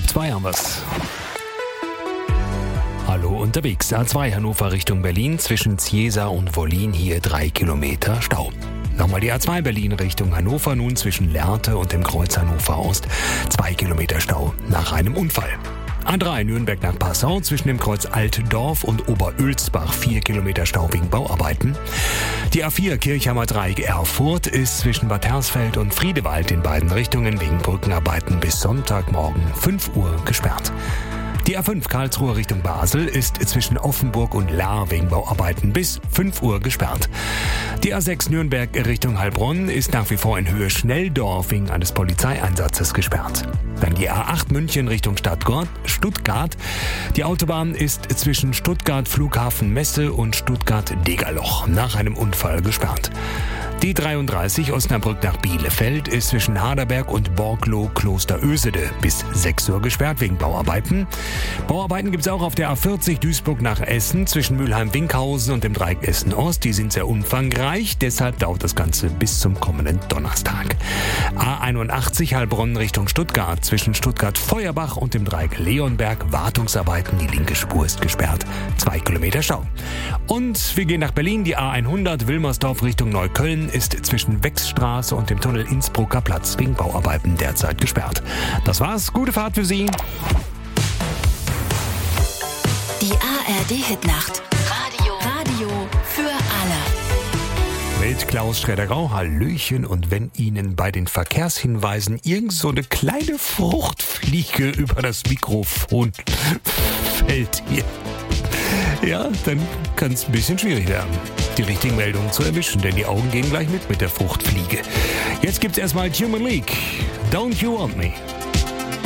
2 haben wir's. Hallo unterwegs. A2 Hannover Richtung Berlin zwischen Ziesa und Wollin hier 3 Kilometer Stau. Nochmal die A2 Berlin Richtung Hannover, nun zwischen Lehrte und dem Kreuz Hannover Ost 2 Kilometer Stau nach einem Unfall. A3 Nürnberg nach Passau zwischen dem Kreuz Altdorf und Oberölsbach 4 Kilometer Stau wegen Bauarbeiten. Die A4 Kirchheimer Dreieck Erfurt ist zwischen Bad Hersfeld und Friedewald in beiden Richtungen wegen Brückenarbeiten bis Sonntagmorgen 5 Uhr gesperrt. Die A5 Karlsruhe Richtung Basel ist zwischen Offenburg und Lahr wegen Bauarbeiten bis 5 Uhr gesperrt. Die A6 Nürnberg Richtung Heilbronn ist nach wie vor in Höhe Schnelldorf wegen eines Polizeieinsatzes gesperrt. Dann die A8 München Richtung Stuttgart. Die Autobahn ist zwischen Stuttgart Flughafen Messe und Stuttgart Degerloch nach einem Unfall gesperrt. Die 33 Osnabrück nach Bielefeld ist zwischen Harderberg und Borglo Kloster Ösede bis 6 Uhr gesperrt wegen Bauarbeiten. Bauarbeiten gibt es auch auf der A40 Duisburg nach Essen zwischen Mülheim-Winkhausen und dem Dreieck Essen-Ost. Die sind sehr umfangreich, deshalb dauert das Ganze bis zum kommenden Donnerstag. A81 Heilbronn Richtung Stuttgart zwischen Stuttgart-Feuerbach und dem Dreieck Leonberg. Wartungsarbeiten, die linke Spur ist gesperrt. 2 Kilometer Stau. Und wir gehen nach Berlin. Die A100 Wilmersdorf Richtung Neukölln ist zwischen Wechsstraße und dem Tunnel Innsbrucker Platz wegen Bauarbeiten derzeit gesperrt. Das war's. Gute Fahrt für Sie. Die ARD-Hitnacht. Radio für alle. Mit Klaus Schroeder-Grau, Hallöchen. Und wenn Ihnen bei den Verkehrshinweisen irgend so eine kleine Fruchtfliege über das Mikrofon fällt hier, ja, dann kann es ein bisschen schwierig werden, die richtigen Meldungen zu erwischen, denn die Augen gehen gleich mit der Fruchtfliege. Jetzt gibt's erstmal Human League. Don't You Want Me?